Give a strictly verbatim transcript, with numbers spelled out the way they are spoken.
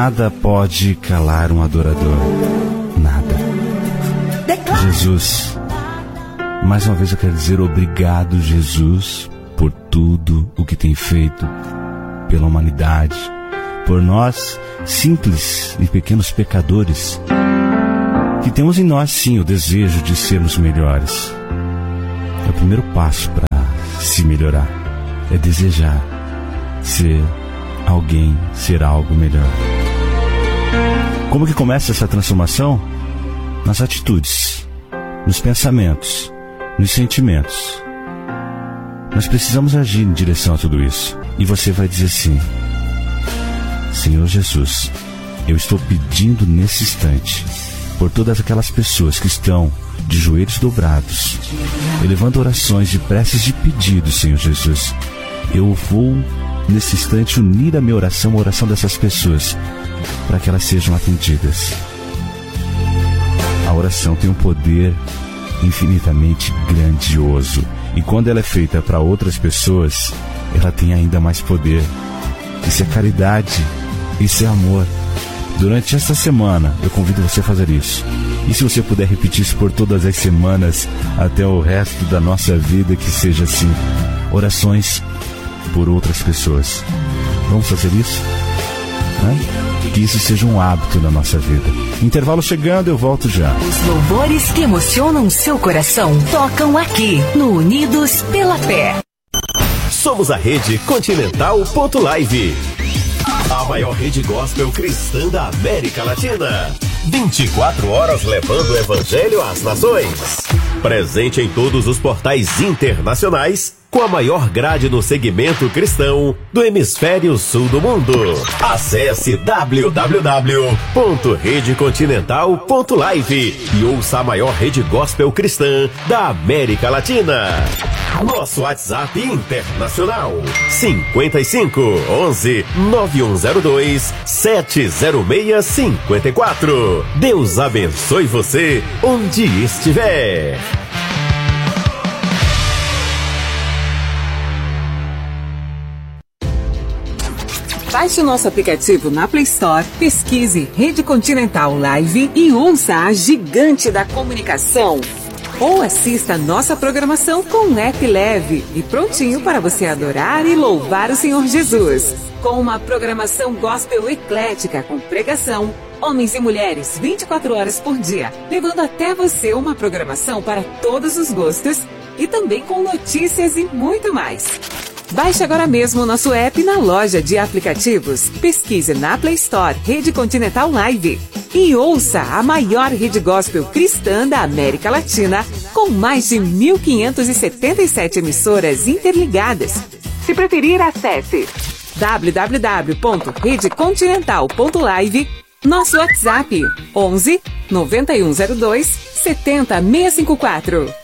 nada pode calar um adorador. Nada. Jesus, mais uma vez eu quero dizer obrigado, Jesus, por tudo o que tem feito pela humanidade, por nós, simples e pequenos pecadores, que temos em nós sim o desejo de sermos melhores. É o primeiro passo para se melhorar, é desejar ser alguém, ser algo melhor. Como que começa essa transformação? Nas atitudes, nos pensamentos, nos sentimentos. Nós precisamos agir em direção a tudo isso. E você vai dizer assim: Senhor Jesus, eu estou pedindo nesse instante por todas aquelas pessoas que estão de joelhos dobrados, elevando orações de preces de pedido, Senhor Jesus. Eu vou nesse instante unir a minha oração à oração dessas pessoas, para que elas sejam atendidas. A oração tem um poder infinitamente grandioso, e quando ela é feita para outras pessoas, ela tem ainda mais poder. Isso é caridade, isso é amor. Durante esta semana, eu convido você a fazer isso. E se você puder repetir isso por todas as semanas, até o resto da nossa vida, que seja assim. Orações por outras pessoas. Vamos fazer isso? Né? Que isso seja um hábito na nossa vida. Intervalo chegando, eu volto já. Os louvores que emocionam seu coração tocam aqui no Unidos pela Fé. Somos a Rede Continental ponto live, a maior rede gospel cristã da América Latina. vinte e quatro horas levando o evangelho às nações. Presente em todos os portais internacionais, com a maior grade no segmento cristão do hemisfério sul do mundo. Acesse w w w ponto rede continental ponto live e ouça a maior rede gospel cristã da América Latina. Nosso WhatsApp internacional: cinquenta e cinco, onze, nove um zero dois, sete zero seis cinco quatro. Deus abençoe você onde estiver. Baixe o nosso aplicativo na Play Store, pesquise Rede Continental Live e ouça a gigante da comunicação. Ou assista nossa programação com um app leve e prontinho para você adorar e louvar o Senhor Jesus. Com uma programação gospel eclética com pregação, homens e mulheres vinte e quatro horas por dia, levando até você uma programação para todos os gostos e também com notícias e muito mais. Baixe agora mesmo o nosso app na loja de aplicativos. Pesquise na Play Store Rede Continental Live e ouça a maior rede gospel cristã da América Latina, com mais de mil quinhentas e setenta e sete emissoras interligadas. Se preferir, acesse w w w ponto rede continental ponto live, nosso WhatsApp onze, nove um zero dois, sete zero seis cinco quatro.